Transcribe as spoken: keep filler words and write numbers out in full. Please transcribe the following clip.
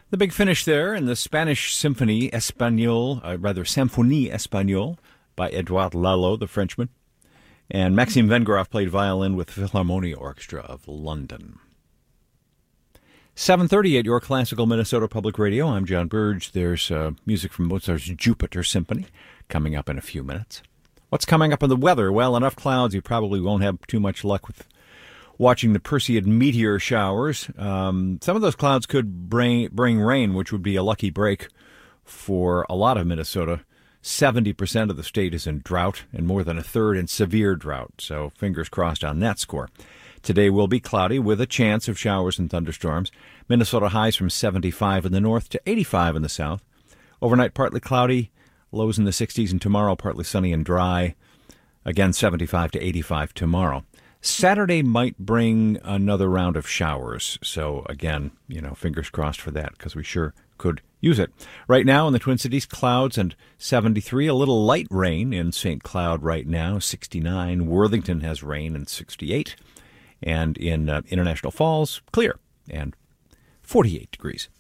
The big finish there in the Spanish Symphony Espagnole, uh, rather Symphonie Espagnole, by Edouard Lalo, the Frenchman. And Maxime Vengerov played violin with the Philharmonia Orchestra of London. seven thirty at your classical Minnesota Public Radio. I'm John Burge. There's uh, music from Mozart's Jupiter Symphony coming up in a few minutes. What's coming up in the weather? Well, enough clouds. You probably won't have too much luck with watching the Perseid meteor showers. Um, some of those clouds could bring, bring rain, which would be a lucky break for a lot of Minnesota. seventy percent of the state is in drought and more than a third in severe drought. So fingers crossed on that score. Today will be cloudy with a chance of showers and thunderstorms. Minnesota highs from seventy-five in the north to eighty-five in the south. Overnight partly cloudy, lows in the sixties, and tomorrow partly sunny and dry. Again, seventy-five to eighty-five tomorrow. Saturday might bring another round of showers. So again, you know, fingers crossed for that because we sure could use it. Right now in the Twin Cities, clouds and seventy-three. A little light rain in Saint Cloud right now, sixty-nine. Worthington has rain and sixty-eight. And in uh, International Falls, clear and forty-eight degrees.